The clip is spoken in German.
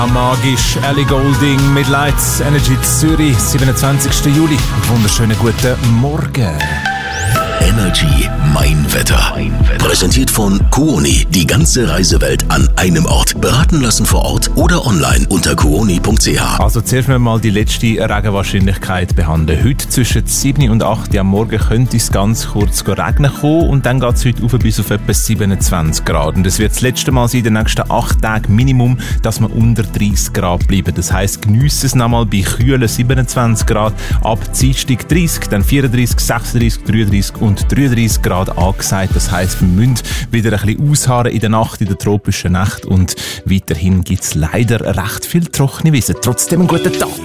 Magisch, Ellie Goulding mit Lights Energy Zürich, 27. Juli. Wunderschönen guten Morgen. Energy Mein Wetter. Präsentiert von Kuoni. Die ganze Reisewelt an einem Ort. Beraten lassen vor Ort oder online unter kuoni.ch. Also zuerst mal die letzte Regenwahrscheinlichkeit behandeln. Heute zwischen 7 und 8 am Morgen könnte es ganz kurz regnen kommen und dann geht es heute auf bis auf etwa 27 Grad. Und es wird das letzte Mal sein, in den nächsten 8 Tagen Minimum, dass wir unter 30 Grad bleiben. Das heisst, geniessen es nochmal bei kühlen 27 Grad, ab Dienstag 30, dann 34, 36, 33 und 33 Grad angesagt. Das heisst, wir müssen wieder ein bisschen ausharren in der Nacht, in der tropischen Nacht. Und weiterhin gibt es leider recht viel trockene Wiese. Trotzdem einen guten Tag.